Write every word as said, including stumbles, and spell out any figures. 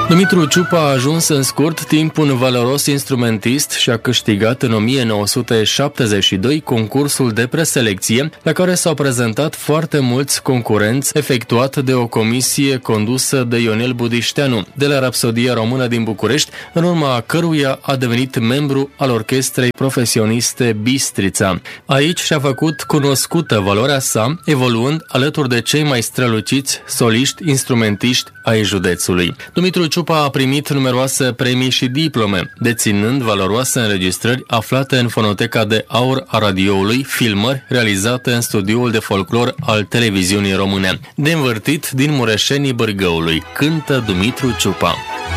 Dumitru Ciupa a ajuns în scurt timp un valoros instrumentist și a câștigat în o mie nouă sute șaptezeci și doi concursul de preselecție, la care s-au prezentat foarte mulți concurenți, efectuat de o comisie condusă de Ionel Budișteanu, de la Rapsodia Română din București, în urma căruia a devenit membru al orchestrei profesioniste Bistrița. Aici și-a făcut cunoscută valoarea sa, evoluând alături de cei mai străluciți soliști instrumentiști ai județului. Dumitru Ciupa a primit numeroase premii și diplome, deținând valoroase înregistrări aflate în fonoteca de aur a radioului, filmări realizate în studioul de folclor al televiziunii române. De învârtit din Mureșenii Bârgăului, cântă Dumitru Ciupa.